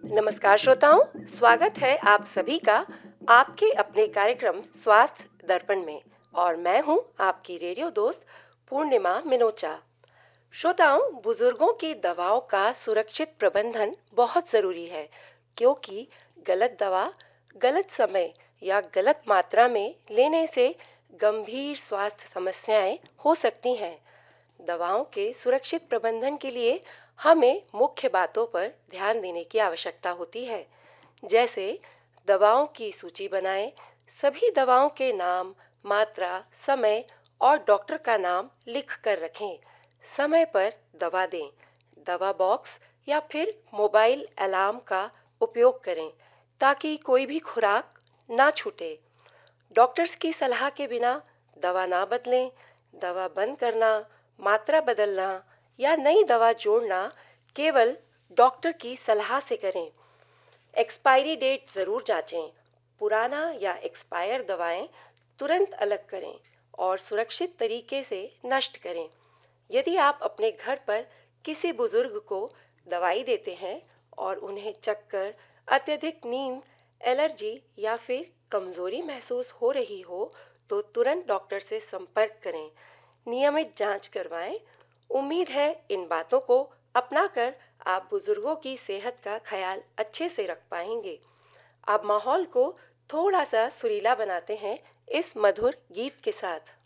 नमस्कार श्रोताओं, स्वागत है आप सभी का आपके अपने कार्यक्रम स्वास्थ्य दर्पण में। और मैं हूं आपकी रेडियो दोस्त पूर्णिमा मिनोचा। श्रोताओं, बुजुर्गों की दवाओं का सुरक्षित प्रबंधन बहुत ज़रूरी है, क्योंकि गलत दवा गलत समय या गलत मात्रा में लेने से गंभीर स्वास्थ्य समस्याएं हो सकती हैं। दवाओं के सुरक्षित प्रबंधन के लिए हमें मुख्य बातों पर ध्यान देने की आवश्यकता होती है, जैसे दवाओं की सूची बनाएं, सभी दवाओं के नाम, मात्रा, समय और डॉक्टर का नाम लिख कर रखें। समय पर दवा दें। दवा बॉक्स या फिर मोबाइल अलार्म का उपयोग करें ताकि कोई भी खुराक ना छूटे। डॉक्टर्स की सलाह के बिना दवा ना बदलें। दवा बंद करना, मात्रा बदलना या नई दवा जोड़ना केवल डॉक्टर की सलाह से करें। एक्सपायरी डेट ज़रूर जांचें। पुराना या एक्सपायर दवाएं तुरंत अलग करें और सुरक्षित तरीके से नष्ट करें। यदि आप अपने घर पर किसी बुजुर्ग को दवाई देते हैं और उन्हें चक्कर, अत्यधिक नींद, एलर्जी या फिर कमज़ोरी महसूस हो रही हो, तो तुरंत डॉक्टर से संपर्क करें। नियमित जांच करवाएं। उम्मीद है इन बातों को अपनाकर आप बुजुर्गों की सेहत का ख्याल अच्छे से रख पाएंगे। अब माहौल को थोड़ा सा सुरीला बनाते हैं इस मधुर गीत के साथ।